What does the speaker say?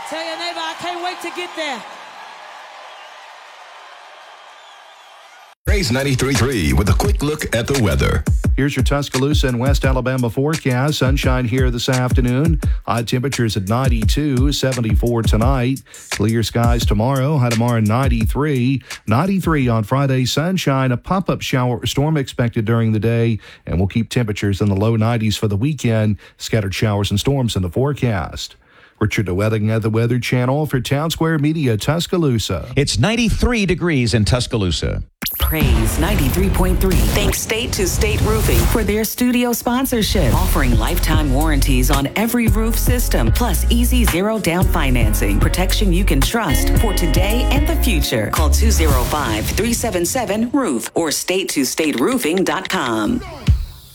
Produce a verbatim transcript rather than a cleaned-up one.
Tell your neighbor, I can't wait to get there. Raise ninety-three point three with a quick look at the weather. Here's your Tuscaloosa and West Alabama forecast. Sunshine here this afternoon. High temperatures at ninety-two, seventy-four tonight. Clear skies tomorrow. High tomorrow ninety-three. ninety-three on Friday. Sunshine. A pop-up shower storm expected during the day. And we'll keep temperatures in the low nineties for the weekend. Scattered showers and storms in the forecast. Richard DeWetting at the Weather Channel for Town Square Media, Tuscaloosa. It's ninety-three degrees in Tuscaloosa. Praise ninety-three point three. Thanks State to State Roofing for their studio sponsorship, offering lifetime warranties on every roof system, plus easy zero down financing, protection you can trust for today and the future. Call two oh five, three seven seven, roof or state to state roofing dot com.